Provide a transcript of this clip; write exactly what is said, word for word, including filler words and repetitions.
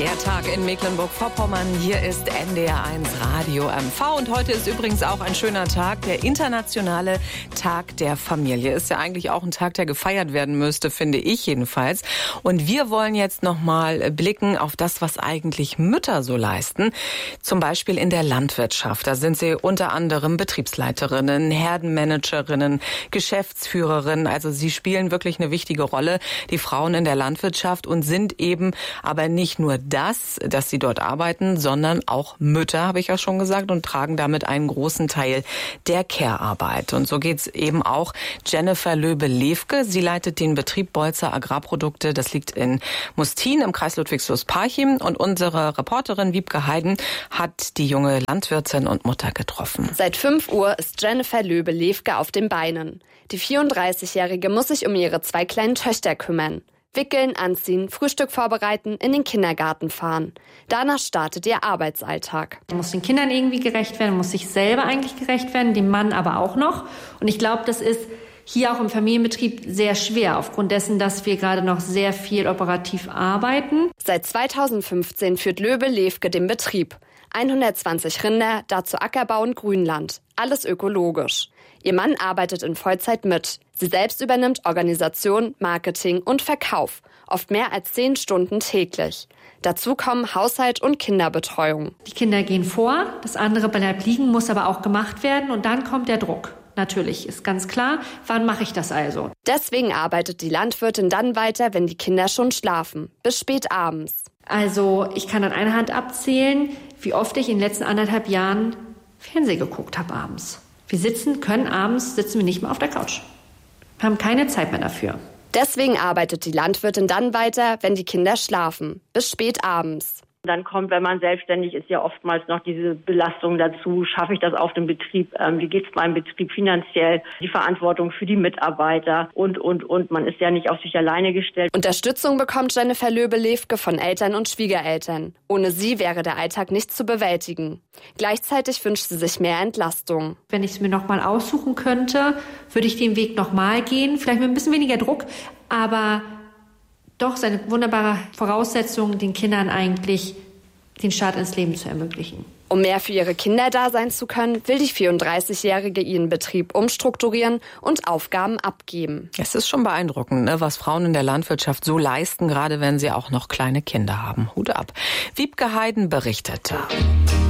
Der Tag in Mecklenburg-Vorpommern, hier ist N D R eins Radio M V und heute ist übrigens auch ein schöner Tag, der internationale Tag der Familie. Ist ja eigentlich auch ein Tag, der gefeiert werden müsste, finde ich jedenfalls. Und wir wollen jetzt nochmal blicken auf das, was eigentlich Mütter so leisten. Zum Beispiel in der Landwirtschaft. Da sind sie unter anderem Betriebsleiterinnen, Herdenmanagerinnen, Geschäftsführerinnen. Also sie spielen wirklich eine wichtige Rolle, die Frauen in der Landwirtschaft, und sind eben aber nicht nur das, dass sie dort arbeiten, sondern auch Mütter, habe ich ja schon gesagt, und tragen damit einen großen Teil der Care-Arbeit. Und so geht's eben auch Jennifer Löbe-Lewke. Sie leitet den Betrieb Bolzer Agrarprodukte. Das liegt in Mustin im Kreis Ludwigslust-Parchim. Und unsere Reporterin Wiebke Heiden hat die junge Landwirtin und Mutter getroffen. Seit fünf Uhr ist Jennifer Löbe-Lewke auf den Beinen. Die vierunddreißigjährige muss sich um ihre zwei kleinen Töchter kümmern. Wickeln, anziehen, Frühstück vorbereiten, in den Kindergarten fahren. Danach startet ihr Arbeitsalltag. Man muss den Kindern irgendwie gerecht werden, muss sich selber eigentlich gerecht werden, dem Mann aber auch noch. Und ich glaube, das ist hier auch im Familienbetrieb sehr schwer, aufgrund dessen, dass wir gerade noch sehr viel operativ arbeiten. Seit zweitausendfünfzehn führt Löbe-Lewke den Betrieb. hundertzwanzig Rinder, dazu Ackerbau und Grünland. Alles ökologisch. Ihr Mann arbeitet in Vollzeit mit. Sie selbst übernimmt Organisation, Marketing und Verkauf. Oft mehr als zehn Stunden täglich. Dazu kommen Haushalt und Kinderbetreuung. Die Kinder gehen vor, das andere bleibt liegen, muss aber auch gemacht werden. Und dann kommt der Druck. Natürlich, ist ganz klar. Wann mache ich das also? Deswegen arbeitet die Landwirtin dann weiter, wenn die Kinder schon schlafen. Bis spät abends. Also ich kann an einer Hand abzählen, wie oft ich in den letzten anderthalb Jahren Fernsehen geguckt habe abends. Wir sitzen, können abends, sitzen wir nicht mehr auf der Couch. Wir haben keine Zeit mehr dafür. Deswegen arbeitet die Landwirtin dann weiter, wenn die Kinder schlafen. Bis spät abends. Dann kommt, wenn man selbstständig ist, ja oftmals noch diese Belastung dazu. Schaffe ich das auf dem Betrieb? Ähm, wie geht es meinem Betrieb finanziell? Die Verantwortung für die Mitarbeiter und, und, und. Man ist ja nicht auf sich alleine gestellt. Unterstützung bekommt Jennifer Löbe-Lewke von Eltern und Schwiegereltern. Ohne sie wäre der Alltag nicht zu bewältigen. Gleichzeitig wünscht sie sich mehr Entlastung. Wenn ich es mir noch mal aussuchen könnte, würde ich den Weg noch mal gehen. Vielleicht mit ein bisschen weniger Druck, aber doch seine wunderbare Voraussetzung, den Kindern eigentlich den Start ins Leben zu ermöglichen. Um mehr für ihre Kinder da sein zu können, will die vierunddreißigjährige ihren Betrieb umstrukturieren und Aufgaben abgeben. Es ist schon beeindruckend, ne, was Frauen in der Landwirtschaft so leisten, gerade wenn sie auch noch kleine Kinder haben. Hut ab. Wiebke Heiden berichtete.